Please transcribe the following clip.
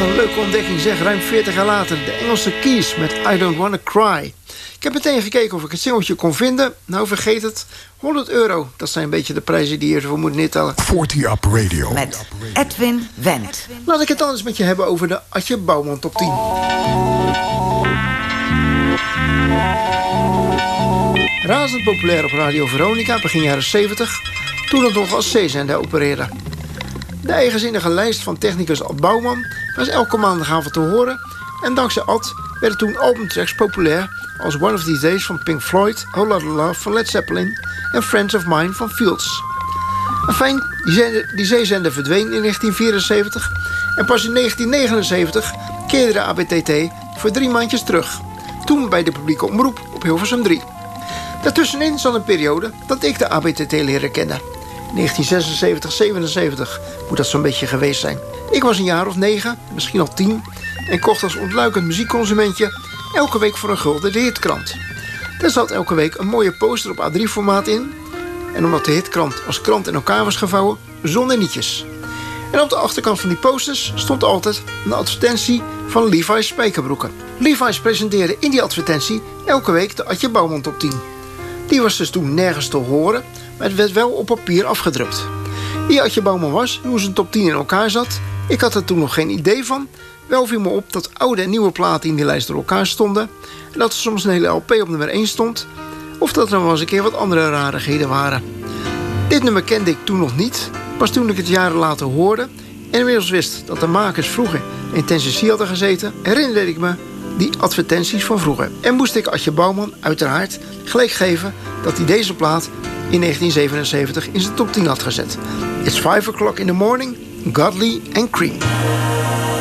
een leuke ontdekking zeg, ruim 40 jaar later. De Engelse Keys met I Don't Wanna Cry. Ik heb meteen gekeken of ik het singeltje kon vinden. Nou, vergeet het. €100. Dat zijn een beetje de prijzen die je ervoor moet neertellen. 40 Up Radio. Met Edwin Wendt. Laat ik het dan eens met je hebben over de Adje Bouwman Top 10. Razend populair op Radio Veronica begin jaren 70... toen het nog als zeezender opereerde. De eigenzinnige lijst van technicus Ad Bouwman was elke maandagavond te horen... en dankzij Ad werden toen albumtracks populair... als One of These Days van Pink Floyd, Whole Lotta Love van Led Zeppelin... en Friends of Mine van Fields. Enfin, die zeezender verdween in 1974... en pas in 1979 keerde de ABTT voor 3 maandjes terug. Toen bij de publieke omroep op Hilversum 3. Daartussenin zat een periode dat ik de ABTT leren kennen. 1976, 77 moet dat zo'n beetje geweest zijn. Ik was een jaar of 9, misschien al 10... en kocht als ontluikend muziekconsumentje... elke week voor €1 de hitkrant. Daar zat elke week een mooie poster op A3-formaat in... en omdat de hitkrant als krant in elkaar was gevouwen, zonder nietjes. En op de achterkant van die posters stond altijd een advertentie van Levi's spijkerbroeken. Levi's presenteerde in die advertentie elke week de Adje Bouwman Top 10. Die was dus toen nergens te horen, maar het werd wel op papier afgedrukt. Wie Adje Bouwman was en hoe zijn top 10 in elkaar zat, ik had er toen nog geen idee van. Wel viel me op dat oude en nieuwe platen in die lijst door elkaar stonden... en dat er soms een hele LP op nummer 1 stond... of dat er wel eens een keer wat andere rarigheden waren. Dit nummer kende ik toen nog niet. Pas toen ik het jaren later hoorde... en inmiddels wist dat de makers vroeger in Tennessee hadden gezeten... herinnerde ik me die advertenties van vroeger. En moest ik Adje Bouwman uiteraard gelijk geven... dat hij deze plaat in 1977 in zijn top 10 had gezet. It's 5 o'clock in the morning, Godly and Cream.